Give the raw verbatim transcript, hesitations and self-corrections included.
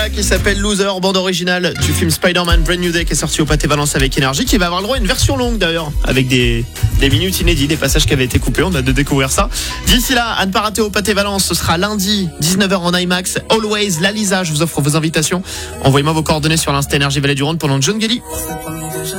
Sia qui s'appelle Loser, bande originale du film Spider-Man Brand New Day qui est sorti au Pâté Valence avec Énergie, qui va avoir le droit à une version longue d'ailleurs, avec des, des minutes inédites, des passages qui avaient été coupés. On a de découvrir ça. D'ici là, à ne pas rater au Pâté Valence, ce sera lundi, dix-neuf heures en IMAX. Always, la Lisa, je vous offre vos invitations. Envoyez-moi vos coordonnées sur l'Insta Énergie Vallée du Rhône pour le nom de John Gelly.